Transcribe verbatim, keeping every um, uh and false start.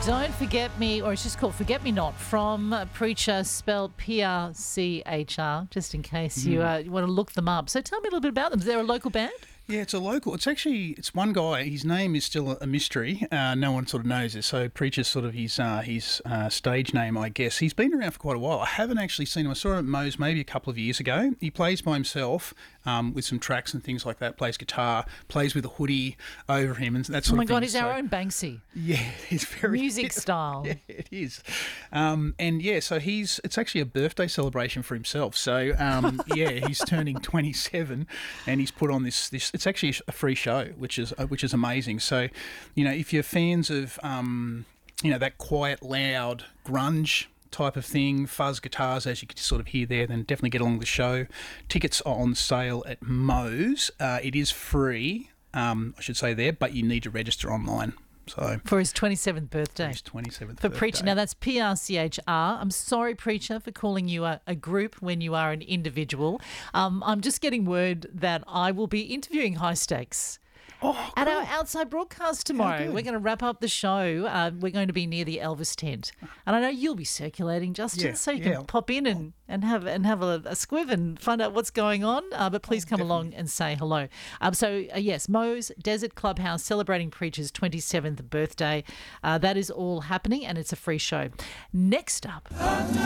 Don't Forget Me, or it's just called Forget Me Not, from Preacher, spelled P R C H R, just in case you, uh, you want to look them up. So tell me a little bit about them. Is there a local band? Yeah, it's a local. It's actually it's one guy. His name is still a mystery. Uh, no one sort of knows it. So Preacher's sort of his uh, his uh, stage name, I guess. He's been around for quite a while. I haven't actually seen him. I saw him at Moe's maybe a couple of years ago. He plays by himself um, with some tracks and things like that. Plays guitar, plays with a hoodie over him, and that sort Oh my of thing. God, he's So- our own Banksy. Yeah, it's very Music style. Yeah, it is. Um, and yeah, so he's it's actually a birthday celebration for himself. So um, yeah, he's turning twenty-seven, and he's put on this this. It's actually a free show, which is uh, which is amazing. So, you know, if you're fans of um, you know, that quiet, loud grunge type of thing, fuzz guitars, as you can sort of hear there, then definitely get along the show. Tickets are on sale at Moe's. Uh, it is free, um, I should say there, but you need to register online. So For his twenty-seventh birthday. his twenty-seventh For birthday. Preacher. Now, that's P R C H R. I'm sorry, Preacher, for calling you a, a group when you are an individual. Um, I'm just getting word that I will be interviewing High Stakes Oh, at cool. our outside broadcast tomorrow. good. We're going to wrap up the show. Uh, we're going to be near the Elvis tent. And I know you'll be circulating, Justin, Yeah, so you yeah. can pop in and, and have and have a, a squiv and find out what's going on. Uh, but please Oh, come definitely. along and say hello. Um, so, uh, yes, Moe's Desert Clubhouse celebrating Preacher's twenty-seventh birthday. Uh, that is all happening, and it's a free show. Next up...